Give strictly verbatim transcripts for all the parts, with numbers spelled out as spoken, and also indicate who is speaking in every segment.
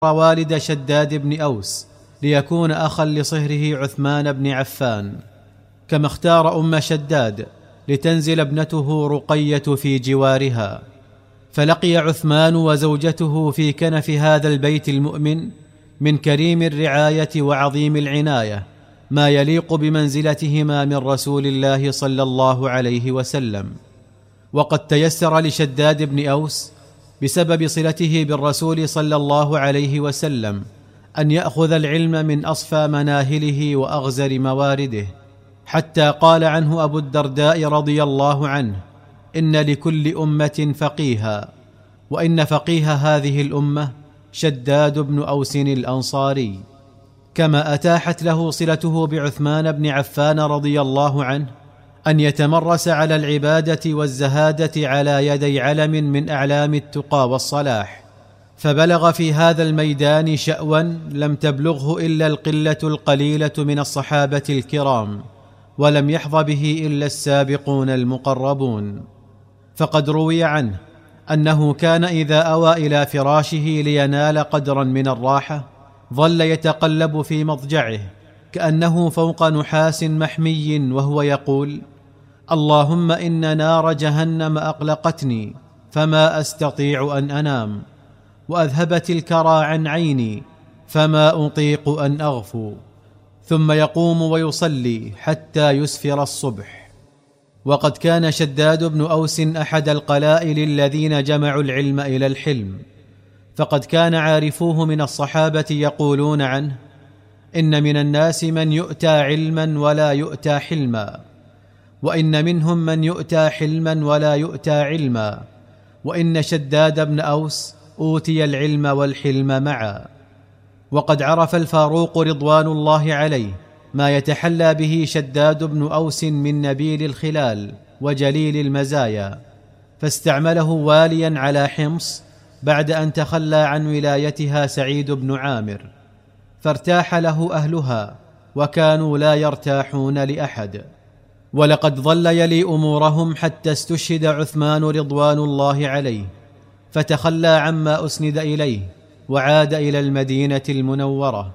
Speaker 1: والد شداد بن أوس ليكون أخا لصهره عثمان بن عفان، كما اختار أم شداد لتنزل ابنته رقية في جوارها. فلقي عثمان وزوجته في كنف هذا البيت المؤمن من كريم الرعاية وعظيم العناية ما يليق بمنزلتهما من رسول الله صلى الله عليه وسلم. وقد تيسر لشداد بن أوس بسبب صلته بالرسول صلى الله عليه وسلم أن يأخذ العلم من أصفى مناهله وأغزر موارده، حتى قال عنه أبو الدرداء رضي الله عنه: إن لكل أمة فقيها، وإن فقيه هذه الأمة شداد بن أوس الأنصاري. كما أتاحت له صلته بعثمان بن عفان رضي الله عنه أن يتمرس على العبادة والزهادة على يدي علم من أعلام التقى والصلاح، فبلغ في هذا الميدان شأوا لم تبلغه إلا القلة القليلة من الصحابة الكرام، ولم يحظ به إلا السابقون المقربون. فقد روي عنه أنه كان إذا أوى إلى فراشه لينال قدرا من الراحة ظل يتقلب في مضجعه كأنه فوق نحاس محمي وهو يقول: اللهم إن نار جهنم أقلقتني فما أستطيع أن أنام، وأذهبت الكرى عن عيني فما أطيق أن أغفو، ثم يقوم ويصلي حتى يسفر الصبح. وقد كان شداد بن أوس أحد القلائل الذين جمعوا العلم إلى الحلم، فقد كان عارفوه من الصحابة يقولون عنه: إن من الناس من يؤتى علما ولا يؤتى حلما، وإن منهم من يؤتى حلما ولا يؤتى علما، وإن شداد بن أوس أوتي العلم والحلم معا. وقد عرف الفاروق رضوان الله عليه ما يتحلى به شداد بن أوس من نبيل الخلال وجليل المزايا، فاستعمله واليا على حمص بعد أن تخلى عن ولايتها سعيد بن عامر، فارتاح له أهلها وكانوا لا يرتاحون لأحد. ولقد ظل يلي أمورهم حتى استشهد عثمان رضوان الله عليه، فتخلى عما أسند إليه وعاد إلى المدينة المنورة.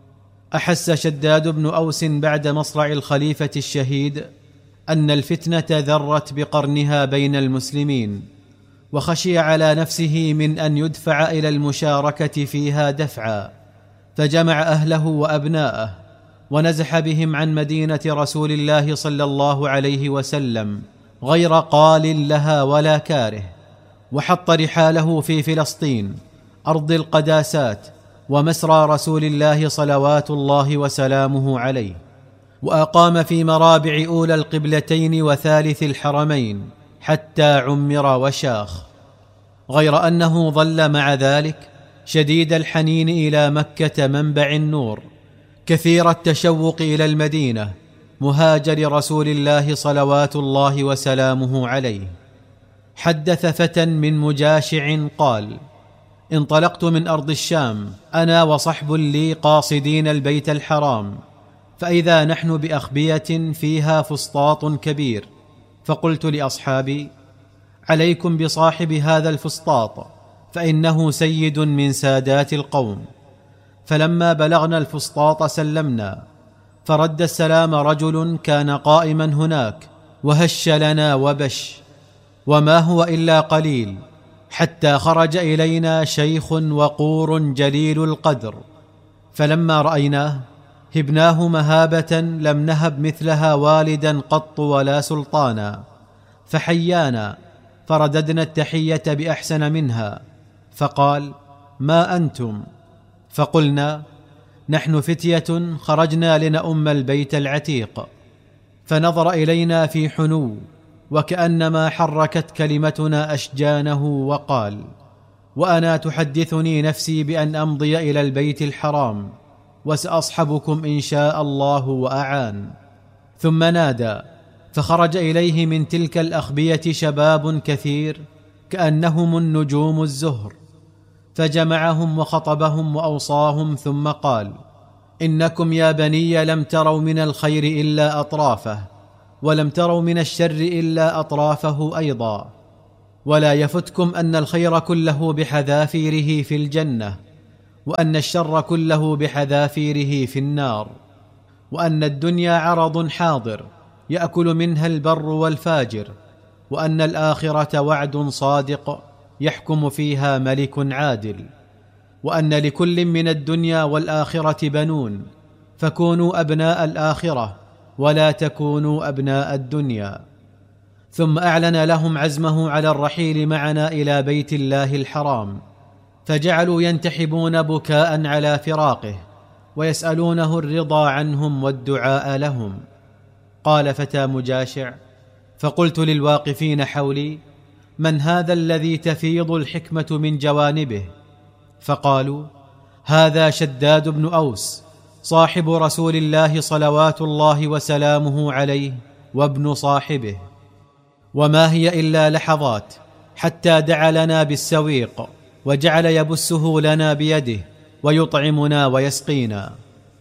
Speaker 1: أحس شداد بن أوس بعد مصرع الخليفة الشهيد أن الفتنة ذرت بقرنها بين المسلمين، وخشي على نفسه من أن يدفع إلى المشاركة فيها دفعا، فجمع أهله وأبناءه ونزح بهم عن مدينة رسول الله صلى الله عليه وسلم غير قال لها ولا كاره، وحط رحاله في فلسطين أرض القداسات ومسرى رسول الله صلوات الله وسلامه عليه، وأقام في مرابع أولى القبلتين وثالث الحرمين حتى عمر وشاخ، غير أنه ظل مع ذلك شديد الحنين إلى مكة منبع النور، كثير التشوق إلى المدينة مهاجر رسول الله صلوات الله وسلامه عليه. حدث فتى من مجاشع قال: انطلقت من أرض الشام أنا وصحب لي قاصدين البيت الحرام، فإذا نحن بأخبية فيها فسطاط كبير، فقلت لأصحابي: عليكم بصاحب هذا الفسطاط فإنه سيد من سادات القوم. فلما بلغنا الفسطاط سلمنا، فرد السلام رجل كان قائما هناك وهش لنا وبش، وما هو إلا قليل حتى خرج إلينا شيخ وقور جليل القدر، فلما رأيناه هبناه مهابة لم نهب مثلها والدا قط ولا سلطانا، فحيانا فرددنا التحية بأحسن منها، فقال: ما أنتم؟ فقلنا: نحن فتية خرجنا لنؤم البيت العتيق. فنظر إلينا في حنو وكأنما حركت كلمتنا أشجانه وقال: وأنا تحدثني نفسي بأن أمضي إلى البيت الحرام، وسأصحبكم إن شاء الله وأعان. ثم نادى، فخرج إليه من تلك الأخبية شباب كثير كأنهم النجوم الزهر، فجمعهم وخطبهم وأوصاهم، ثم قال: إنكم يا بني لم تروا من الخير إلا أطرافه، ولم تروا من الشر إلا أطرافه أيضا، ولا يفتكم أن الخير كله بحذافيره في الجنة، وأن الشر كله بحذافيره في النار، وأن الدنيا عرض حاضر يأكل منها البر والفاجر، وأن الآخرة وعد صادق يحكم فيها ملك عادل، وأن لكل من الدنيا والآخرة بنون، فكونوا أبناء الآخرة ولا تكونوا أبناء الدنيا. ثم أعلن لهم عزمه على الرحيل معنا إلى بيت الله الحرام، فجعلوا ينتحبون بكاء على فراقه ويسألونه الرضا عنهم والدعاء لهم. قال فتى مجاشع: فقلت للواقفين حولي: من هذا الذي تفيض الحكمة من جوانبه؟ فقالوا: هذا شداد بن أوس صاحب رسول الله صلوات الله وسلامه عليه وابن صاحبه. وما هي إلا لحظات حتى دعا لنا بالسويق وجعل يبسه لنا بيده ويطعمنا ويسقينا.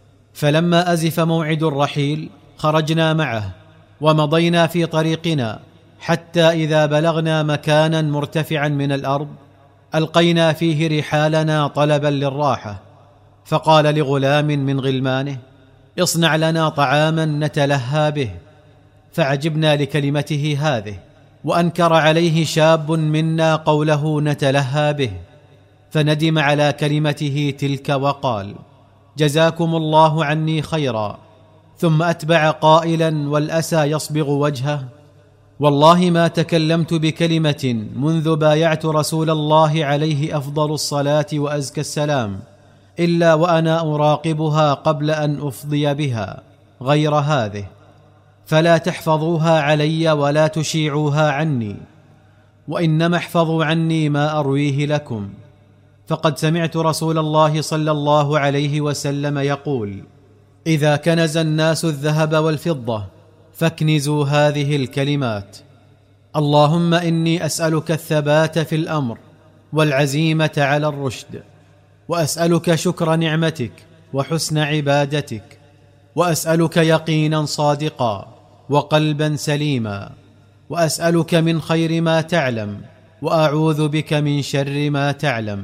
Speaker 1: فلما أزف موعد الرحيل خرجنا معه ومضينا في طريقنا، حتى إذا بلغنا مكانا مرتفعا من الأرض ألقينا فيه رحالنا طلبا للراحة، فقال لغلام من غلمانه: اصنع لنا طعاما نتلهى به. فعجبنا لكلمته هذه، وأنكر عليه شاب منا قوله نتلهى به، فندم على كلمته تلك وقال: جزاكم الله عني خيرا. ثم أتبع قائلا والأسى يصبغ وجهه: والله ما تكلمت بكلمة منذ بايعت رسول الله عليه أفضل الصلاة وأزكى السلام إلا وأنا أراقبها قبل أن أفضي بها غير هذه، فلا تحفظوها علي ولا تشيعوها عني، وإنما احفظوا عني ما أرويه لكم. فقد سمعت رسول الله صلى الله عليه وسلم يقول: إذا كنز الناس الذهب والفضة فاكنزوا هذه الكلمات: اللهم إني أسألك الثبات في الأمر والعزيمة على الرشد، وأسألك شكر نعمتك وحسن عبادتك، وأسألك يقينا صادقا وقلبا سليما، وأسألك من خير ما تعلم وأعوذ بك من شر ما تعلم،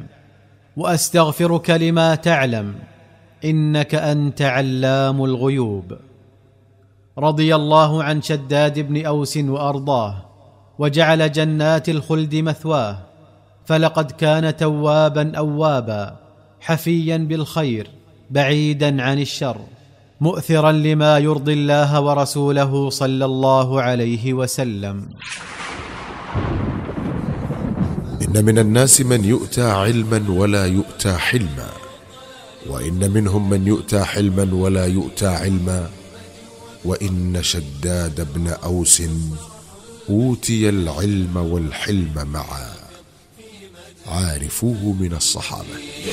Speaker 1: وأستغفرك لما تعلم إنك أنت علام الغيوب. رضي الله عن شداد بن أوس وأرضاه، وجعل جنات الخلد مثواه، فلقد كان توابا أوابا، حفيا بالخير بعيدا عن الشر، مؤثرا لما يرضي الله ورسوله صلى الله عليه وسلم.
Speaker 2: إن من الناس من يؤتى علما ولا يؤتى حلما، وإن منهم من يؤتى حلما ولا يؤتى علما، وإن شداد بن أوس أوتي العلم والحلم معا، عارفوه من الصحابة.